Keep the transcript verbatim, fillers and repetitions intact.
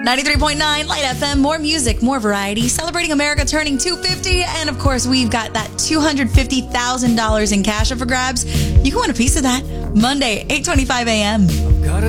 ninety-three point nine Light F M, more music, more variety, celebrating America turning two hundred fifty. And of course, we've got that two hundred fifty thousand dollars in cash up for grabs. You can win a piece of that Monday, eight twenty-five a.m.